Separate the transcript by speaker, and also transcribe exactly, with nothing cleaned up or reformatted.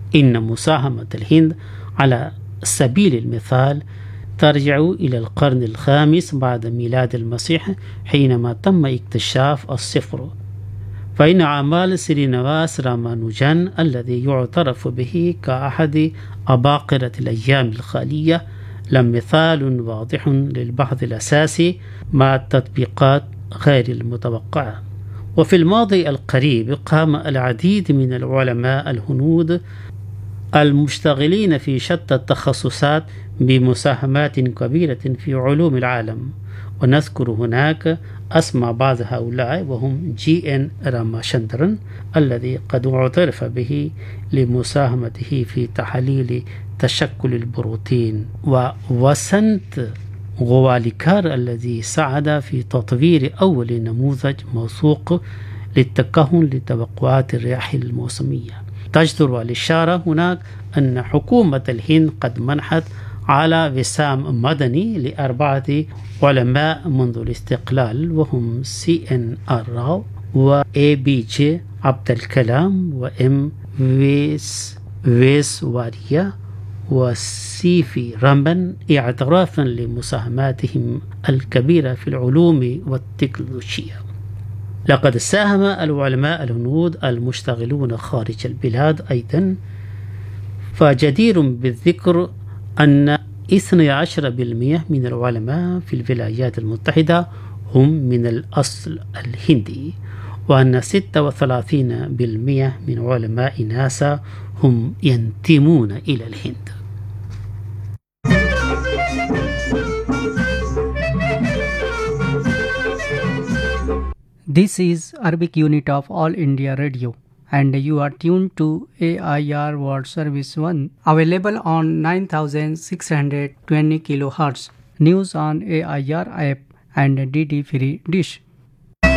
Speaker 1: إن مساهمة الهند على سبيل المثال ترجع إلى القرن الخامس بعد ميلاد المسيح، حينما تم اكتشاف الصفر. فإن أعمال سرينواس رامانوجان الذي يعترف به كأحد أباقرة الأيام الخالية لم مثال واضح للبحث الأساسي مع التطبيقات غير المتوقعة. وفي الماضي القريب قام العديد من العلماء الهنود المشتغلين في شتى التخصصات بمساهمات كبيرة في علوم العالم، ونذكر هناك أسمى بعض هؤلاء وهم جي إن راماشندرن الذي قد اعترف به لمساهمته في تحليل تشكل البروتين، ووسنت غواليكار الذي ساعد في تطوير أول نموذج موثوق للتكهن لتوقعات الرياح الموسمية. تجدر الإشارة هناك أن حكومة الهند قد منحت على وسام مدني لأربعة علماء منذ الاستقلال، وهم سي إن آر راو و إيه بي جي عبد الكلام وإم ويس ويسواريا وسي في رامبن، اعترافا لمساهماتهم الكبيرة في العلوم والتكنولوجيا. لقد ساهم العلماء الهنود المشتغلون خارج البلاد أيضا، فجدير بالذكر أن اثني عشر بالمئة من العلماء في الولايات المتحدة هم من الأصل الهندي، وأن ستة وثلاثين بالمئة من علماء ناسا هم ينتمون إلى الهند.
Speaker 2: This is Arabic unit of All India Radio, and you are tuned to A I R World Service one, available on nine thousand six hundred twenty kilohertz. News on A I R app and D D free dish.